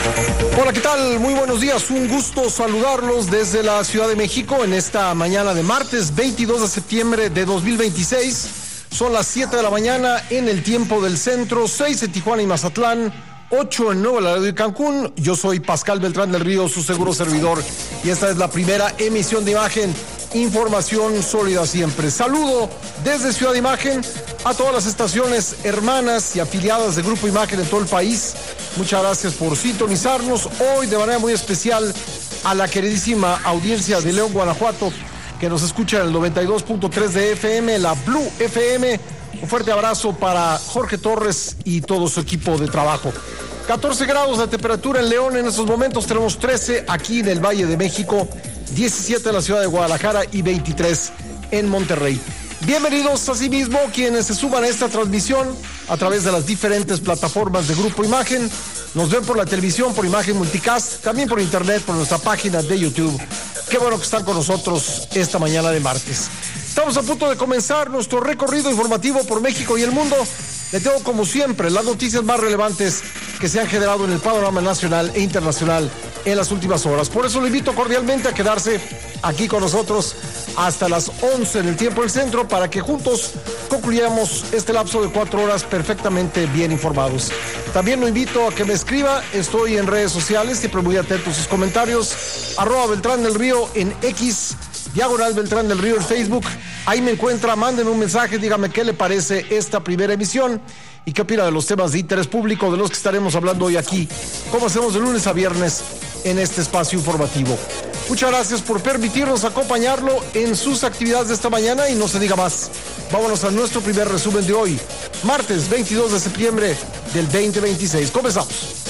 Hola, ¿qué tal? Muy buenos días, un gusto saludarlos desde la Ciudad de México en esta mañana de martes 22 de septiembre de 2026. Son las 7 de la mañana en el tiempo del centro, 6 en Tijuana y Mazatlán, 8 en Nuevo Laredo y Cancún. Yo soy Pascal Beltrán del Río, su seguro servidor, y esta es la primera emisión de Imagen, información sólida siempre. Saludo desde Ciudad de Imagen a todas las estaciones hermanas y afiliadas de Grupo Imagen en todo el país. Muchas gracias por sintonizarnos hoy de manera muy especial a la queridísima audiencia de León, Guanajuato, que nos escucha en el 92.3 de FM, la Blue FM. Un fuerte abrazo para Jorge Torres y todo su equipo de trabajo. 14 grados de temperatura en León en estos momentos, tenemos 13 aquí en el Valle de México, 17 en la ciudad de Guadalajara y 23 en Monterrey. Bienvenidos asimismo quienes se suman a esta transmisión a través de las diferentes plataformas de Grupo Imagen. Nos ven por la televisión, por Imagen Multicast, también por internet, por nuestra página de YouTube. Qué bueno que están con nosotros esta mañana de martes. Estamos a punto de comenzar nuestro recorrido informativo por México y el mundo. Le tengo, como siempre, las noticias más relevantes que se han generado en el panorama nacional e internacional en las últimas horas. Por eso le invito cordialmente a quedarse aquí con nosotros hasta las 11 en el tiempo del centro para que juntos concluyamos este lapso de 4 horas perfectamente bien informados. También lo invito a que me escriba, estoy en redes sociales, siempre muy atento a sus comentarios, @Beltrán del Río en X, /Beltrán del Río en Facebook. Ahí me encuentra, mándenme un mensaje, dígame qué le parece esta primera emisión y qué opina de los temas de interés público de los que estaremos hablando hoy aquí, como hacemos de lunes a viernes en este espacio informativo. Muchas gracias por permitirnos acompañarlo en sus actividades de esta mañana y no se diga más. Vámonos a nuestro primer resumen de hoy, martes 22 de septiembre del 2026. Comenzamos.